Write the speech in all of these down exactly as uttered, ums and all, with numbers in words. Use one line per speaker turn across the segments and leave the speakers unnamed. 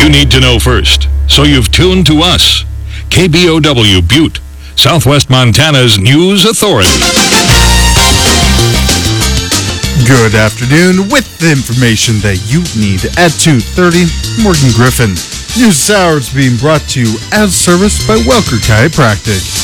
you need to know first, so you've tuned to us. K B O W Butte, Southwest Montana's news authority.
Good afternoon. With the information that you need at two thirty, Morgan Griffin. News Hour is being brought to you as serviced by Welker Chiropractic.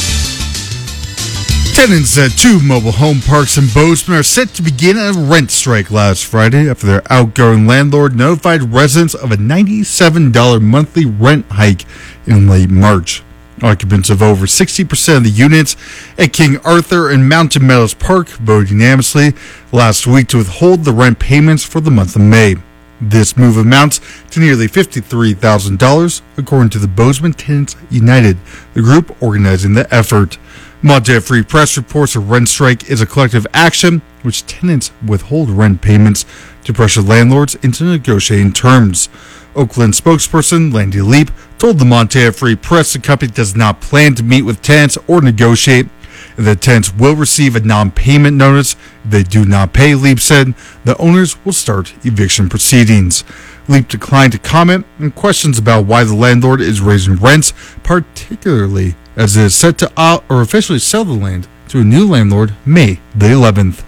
Tenants at two mobile home parks in Bozeman are set to begin a rent strike last Friday after their outgoing landlord notified residents of a ninety-seven dollars monthly rent hike in late March. Occupants of over sixty percent of the units at King Arthur and Mountain Meadows Park voted unanimously last week to withhold the rent payments for the month of May. This move amounts to nearly fifty-three thousand dollars, according to the Bozeman Tenants United, the group organizing the effort. Montana Free Press reports a rent strike is a collective action which tenants withhold rent payments to pressure landlords into negotiating terms. Oakland spokesperson Landy Leap told the Montana Free Press the company does not plan to meet with tenants or negotiate, and the tenants will receive a non-payment notice. If they do not pay, Leap said, the owners will start eviction proceedings. Leap declined to comment on questions about why the landlord is raising rents, particularly as it is set to out or officially sell the land to a new landlord May the eleventh.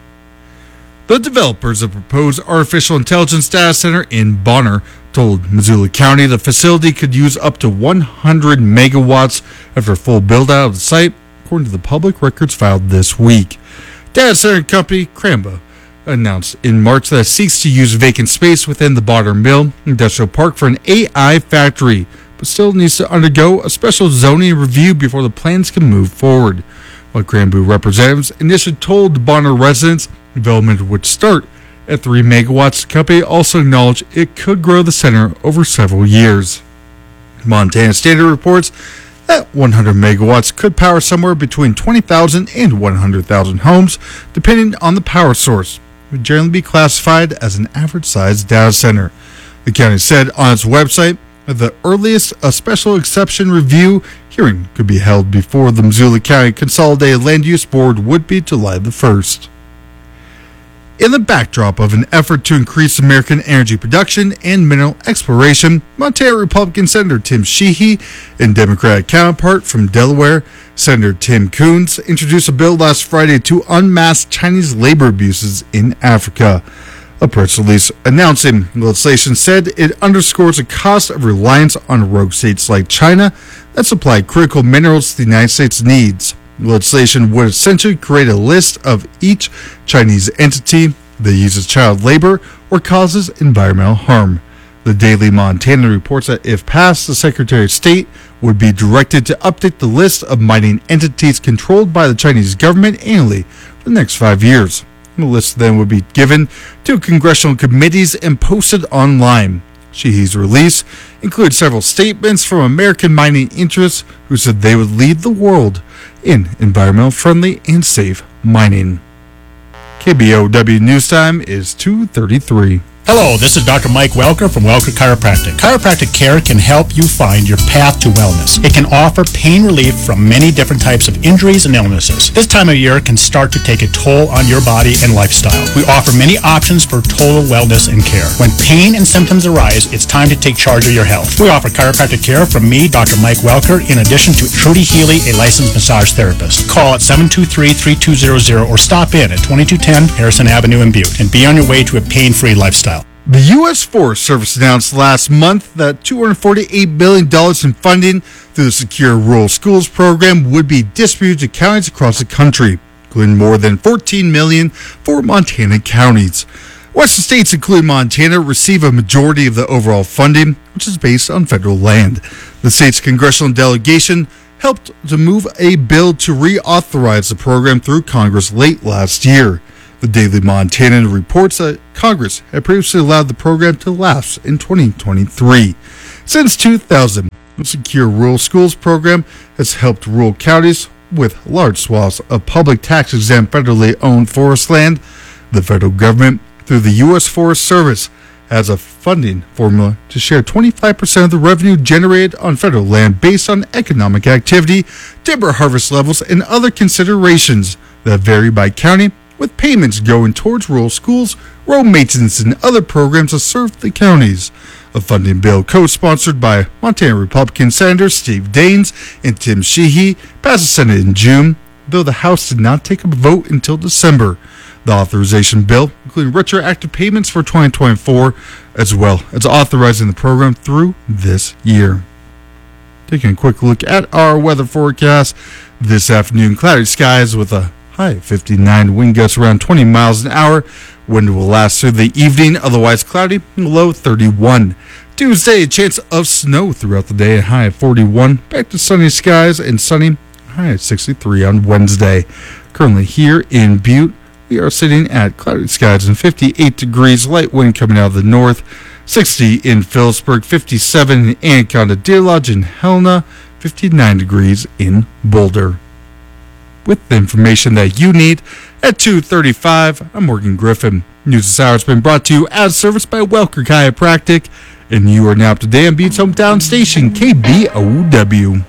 The developers of proposed artificial intelligence data center in Bonner told Missoula County the facility could use up to one hundred megawatts after full build-out of the site, according to the public records filed this week. Data center company Cramba announced in March that it seeks to use vacant space within the Bonner Mill Industrial Park for an A I factory, but still needs to undergo a special zoning review before the plans can move forward. While Cranboo representatives initially told the Bonner residents development would start at three megawatts, the company also acknowledged it could grow the center over several years. Montana Standard reports that one hundred megawatts could power somewhere between twenty thousand and one hundred thousand homes, depending on the power source. It would generally be classified as an average-sized data center. The county said on its website that the earliest a special exception review hearing could be held before the Missoula County Consolidated Land Use Board would be July the first. In the backdrop of an effort to increase American energy production and mineral exploration, Montana Republican Senator Tim Sheehy and Democratic counterpart from Delaware, Senator Tim Coons, introduced a bill last Friday to unmask Chinese labor abuses in Africa. A press release announcing legislation said it underscores the cost of reliance on rogue states like China that supply critical minerals the United States needs. Legislation would essentially create a list of each Chinese entity that uses child labor or causes environmental harm. The Daily Montana reports that if passed, the Secretary of State would be directed to update the list of mining entities controlled by the Chinese government annually for the next five years. The list then would be given to congressional committees and posted online. Sheehy's release included several statements from American mining interests who said they would lead the world in environmental friendly and safe mining. K B O W News Time is two thirty-three.
Hello, this is Doctor Mike Welker from Welker Chiropractic. Chiropractic care can help you find your path to wellness. It can offer pain relief from many different types of injuries and illnesses. This time of year can start to take a toll on your body and lifestyle. We offer many options for total wellness and care. When pain and symptoms arise, it's time to take charge of your health. We offer chiropractic care from me, Doctor Mike Welker, in addition to Trudy Healy, a licensed massage therapist. Call at seven two three, three two zero zero or stop in at twenty-two ten Harrison Avenue in Butte and be on your way to a pain-free lifestyle.
The U S Forest Service announced last month that two hundred forty-eight billion dollars in funding through the Secure Rural Schools program would be distributed to counties across the country, including more than fourteen million dollars for Montana counties. Western states, including Montana, receive a majority of the overall funding, which is based on federal land. The state's congressional delegation helped to move a bill to reauthorize the program through Congress late last year. The Daily Montanan reports that Congress had previously allowed the program to lapse in twenty twenty-three. Since two thousand, the Secure Rural Schools program has helped rural counties with large swaths of public tax-exempt federally owned forest land. The federal government, through the U S Forest Service, has a funding formula to share twenty-five percent of the revenue generated on federal land based on economic activity, timber harvest levels, and other considerations that vary by county with payments going towards rural schools, road maintenance, and other programs that serve the counties. A funding bill co-sponsored by Montana Republican Senators Steve Daines and Tim Sheehy passed the Senate in June, though the House did not take up a vote until December. The authorization bill, including retroactive payments for twenty twenty-four, as well as authorizing the program through this year. Taking a quick look at our weather forecast this afternoon. Cloudy skies with a high of fifty-nine, wind gusts around twenty miles an hour. Wind will last through the evening, otherwise cloudy, low thirty-one. Tuesday, a chance of snow throughout the day, a high of forty-one. Back to sunny skies and sunny, high of sixty-three on Wednesday. Currently here in Butte, we are sitting at cloudy skies and fifty-eight degrees, light wind coming out of the north. sixty in Phillipsburg, fifty-seven in Anaconda, Deer Lodge, and Helena, fifty-nine degrees in Boulder. With the information that you need at two thirty-five, I'm Morgan Griffin. News this hour has been brought to you as serviced by Welker Chiropractic, and you are now up to date on Butte's hometown station, K B O W.